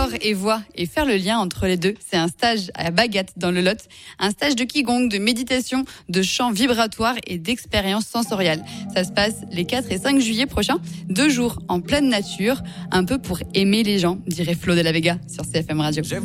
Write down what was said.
corps et voix et faire le lien entre les deux. C'est un stage à Bagat dans le Lot, un stage de Qigong, de méditation, de chant vibratoire et d'expérience sensorielle. Ça se passe les 4 et 5 juillet prochains, 2 jours en pleine nature, un peu pour aimer les gens, dirait Flo de la Vega sur CFM Radio.